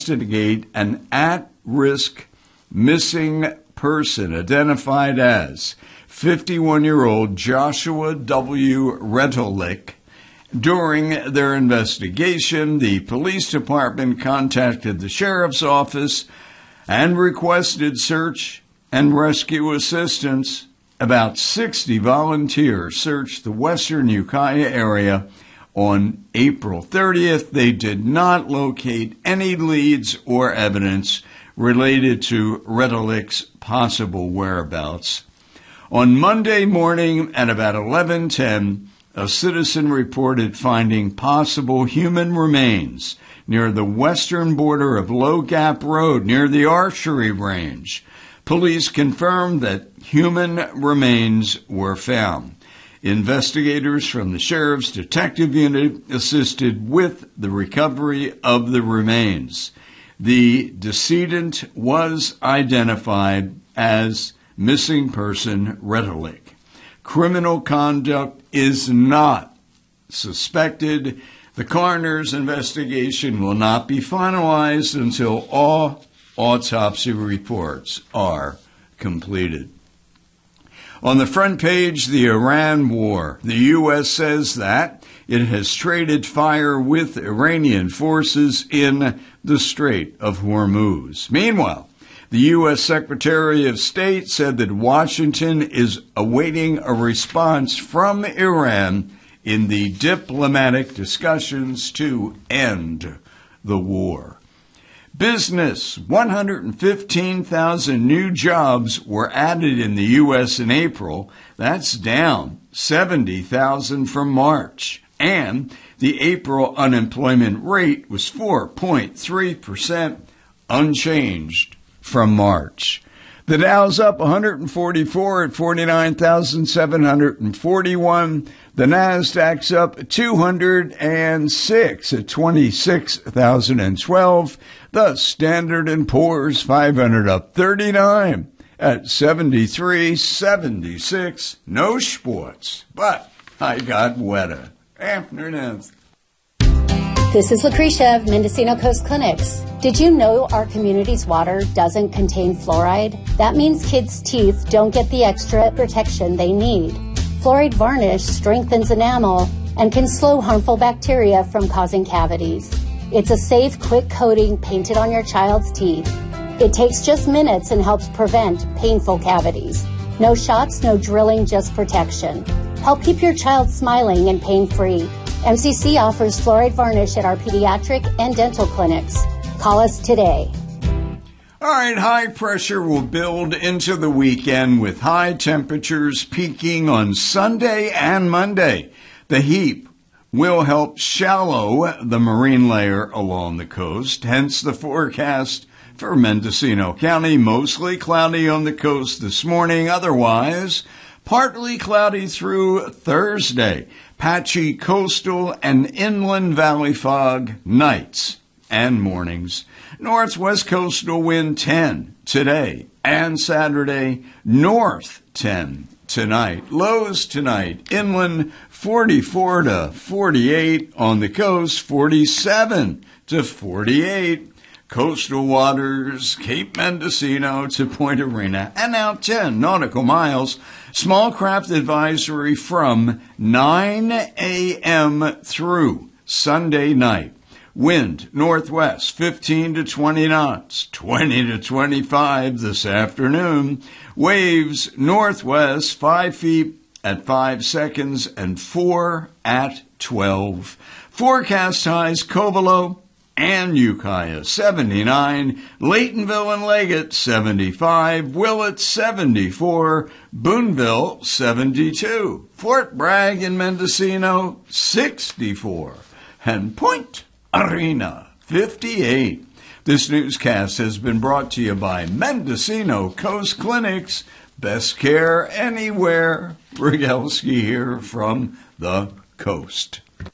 investigate an at-risk missing person identified as 51-year-old Joshua W. Rettelick. During their investigation, the police department contacted the sheriff's office and requested search and rescue assistance. About 60 volunteers searched the western Ukiah area on April 30th. They did not locate any leads or evidence related to Rettelick's possible whereabouts. On Monday morning at about 11:10, a citizen reported finding possible human remains near the western border of Low Gap Road near the archery range. Police confirmed that human remains were found. Investigators from the Sheriff's Detective Unit assisted with the recovery of the remains. The decedent was identified as missing person Rettelick. Criminal conduct is not suspected. The coroner's investigation will not be finalized until all autopsy reports are completed. On the front page, the Iran war. The U.S. says that it has traded fire with Iranian forces in the Strait of Hormuz. Meanwhile, the U.S. Secretary of State said that Washington is awaiting a response from Iran in the diplomatic discussions to end the war. Business: 115,000 new jobs were added in the U.S. in April. That's down 70,000 from March. And the April unemployment rate was 4.3%, unchanged from March. The Dow's up 144 at 49,741. The Nasdaq's up 206 at 26,012. The Standard & Poor's 500 up 39 at 73.76. No sports, but I got wetter. Afternoon. This is Lucretia of Mendocino Coast Clinics. Did you know our community's water doesn't contain fluoride? That means kids' teeth don't get the extra protection they need. Fluoride varnish strengthens enamel and can slow harmful bacteria from causing cavities. It's a safe, quick coating painted on your child's teeth. It takes just minutes and helps prevent painful cavities. No shots, no drilling, just protection. Help keep your child smiling and pain-free. MCC offers fluoride varnish at our pediatric and dental clinics. Call us today. All right, high pressure will build into the weekend with high temperatures peaking on Sunday and Monday. The heap will help shallow the marine layer along the coast, hence the forecast for Mendocino County. Mostly cloudy on the coast this morning, otherwise partly cloudy through Thursday. Patchy coastal and inland valley fog nights and mornings. Northwest coastal wind 10 today and Saturday. North 10 tonight. Lows tonight. Inland 44 to 48. On the coast 47 to 48. Coastal waters, Cape Mendocino to Point Arena, and now 10 nautical miles. Small craft advisory from 9 a.m. through Sunday night. Wind northwest 15 to 20 knots, 20 to 25 this afternoon. Waves northwest 5 feet at 5 seconds and 4 at 12. Forecast highs Covelo and Ukiah 79, Laytonville and Leggett 75, Willett 74, Boonville 72, Fort Bragg and Mendocino 64, and Point Arena 58. This newscast has been brought to you by Mendocino Coast Clinics. Best care anywhere. Brigelski here from the coast.